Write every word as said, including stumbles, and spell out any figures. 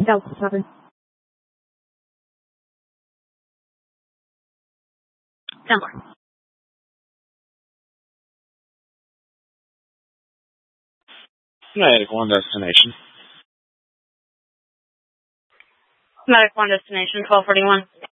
Delta seven. Denver. Medic one destination. Medic one destination, twelve forty-one.